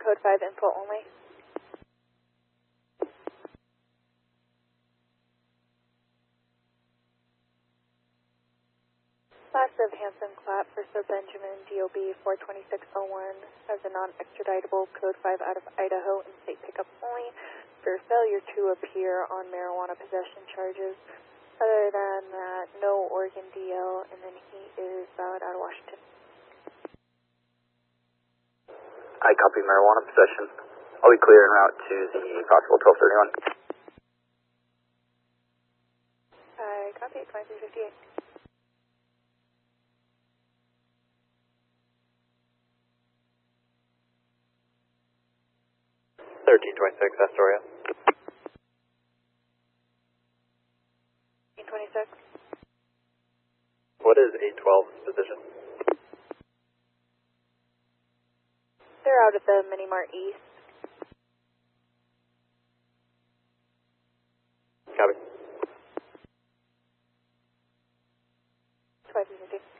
code 5 info only. Last of Hanson Clap for Sir Benjamin, DOB 42601, as a non-extraditable code 5 out of Idaho and state pickup only for failure to appear on marijuana possession charges. Other than that, no Oregon DL, and then he is valid out of Washington. I copy marijuana possession. I'll be clear en route to the possible 1231. I copy 2358. 1326, Astoria. 1826. What is 812's position? They're out at the Mini Mart East. Copy. 2358.